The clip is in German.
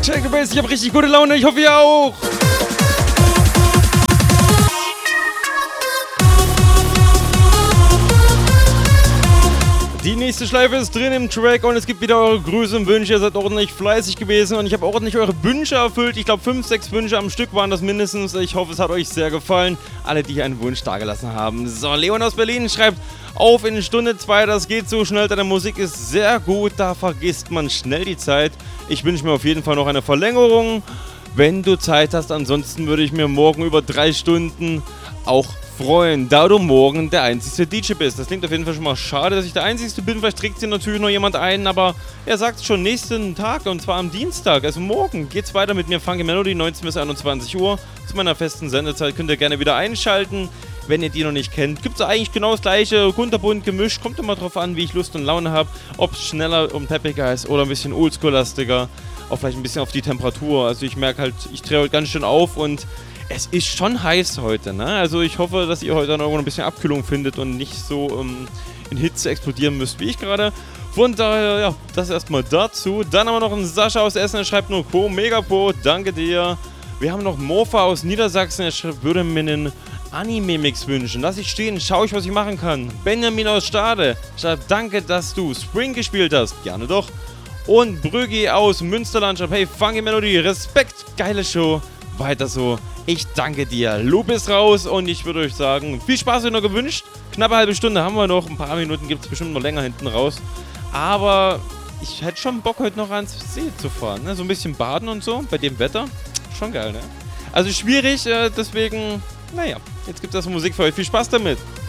Check the Bass, ich hab richtig gute Laune, ich hoffe ihr auch. Die nächste Schleife ist drin im Track und es gibt wieder eure Grüße und Wünsche. Ihr seid ordentlich fleißig gewesen und ich habe ordentlich eure Wünsche erfüllt. Ich glaube 5, 6 Wünsche am Stück waren das mindestens. Ich hoffe, es hat euch sehr gefallen. Alle, die hier einen Wunsch dagelassen haben. So, Leon aus Berlin schreibt auf in Stunde 2. Das geht so schnell, deine Musik ist sehr gut. Da vergisst man schnell die Zeit. Ich wünsche mir auf jeden Fall noch eine Verlängerung, wenn du Zeit hast. Ansonsten würde ich mir morgen über 3 Stunden auch freuen, da du morgen der einzigste DJ bist. Das klingt auf jeden Fall schon mal schade, dass ich der einzigste bin. Vielleicht trägt sich natürlich noch jemand ein, aber er sagt schon nächsten Tag und zwar am Dienstag, also morgen geht's weiter mit mir Funky Melody, 19 bis 21 Uhr. Zu meiner festen Sendezeit könnt ihr gerne wieder einschalten. Wenn ihr die noch nicht kennt, gibt es eigentlich genau das gleiche, kunterbunt gemischt. Kommt immer drauf an, wie ich Lust und Laune habe. Ob es schneller und peppiger ist oder ein bisschen oldschool-lastiger. Auch vielleicht ein bisschen auf die Temperatur. Also ich merke halt, ich drehe heute ganz schön auf und es ist schon heiß heute, ne? Also ich hoffe, dass ihr heute dann irgendwo ein bisschen Abkühlung findet und nicht so in Hitze explodieren müsst wie ich gerade. Von daher, ja, das erstmal dazu. Dann haben wir noch einen Sascha aus Essen, der schreibt nur Po, mega Po, danke dir. Wir haben noch Mofa aus Niedersachsen, der schreibt, würde mir einen Anime-Mix wünschen. Lass ich stehen, schau ich, was ich machen kann. Benjamin aus Stade schreibt, danke, dass du Spring gespielt hast. Gerne doch. Und Brüggi aus Münsterland schreibt, hey, Funky Melody, Respekt, geile Show. Weiter so. Ich danke dir. Loop ist raus und ich würde euch sagen, viel Spaß euch noch gewünscht. Knappe halbe Stunde haben wir noch. Ein paar Minuten gibt es bestimmt noch länger hinten raus. Aber ich hätte schon Bock, heute noch ans See zu fahren. Ne? So ein bisschen baden und so bei dem Wetter. Schon geil, ne? Also schwierig, deswegen, naja, jetzt gibt es Musik für euch. Viel Spaß damit.